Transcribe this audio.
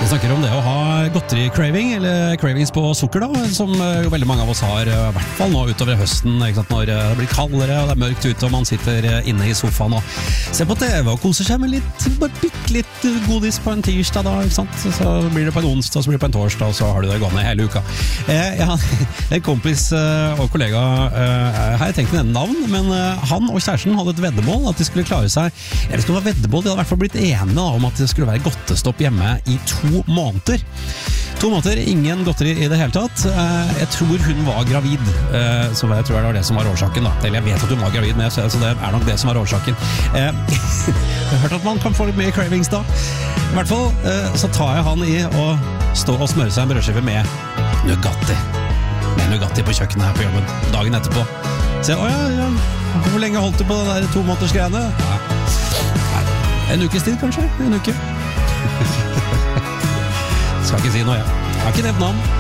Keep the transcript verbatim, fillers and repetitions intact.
snakker om det å ha godteri-craving, eller cravings på sukker da, som jo veldig mange av oss har, i hvert fall nå utover høsten, ikke sant, når det blir kaldere og det er mørkt ute og man sitter inne i sofaen og ser på T V og koser seg med litt, bare bitte litt godis på en tirsdag da, ikke sant? Så blir det på en onsdag, så blir det på en torsdag, og så har du det gående hele uka. Jeg har en kompis og kollega, her jeg tenkt nevne navn, men han og kjæresten hadde et veddemål at de skulle klare seg, eller det skulle være veddemål, de hadde i hvert fall blitt enige da, om at det skulle være godtestopp hjemme i to måneder. To måneder, ingen godteri i det hele tatt. Jeg tror hun var gravid, så jeg tror det var det som var årsaken da. Eller jeg vet at hun var gravid, så det er nok det som var årsaken. Jeg har hørt at man kan få litt mer cravings da. I hvert fall så tar jeg han i å stå og smøre seg en brødskive med Nugatti. Med Nugatti på kjøkkenet her på jobben, dagen etterpå. Så jeg, å ja, ja, hvor lenge holdt du på den der to måneders greiene? Ja. En ukes tid kanskje, en uke. Skal ikke si noe, jeg. Jeg har ikke nevnt navn.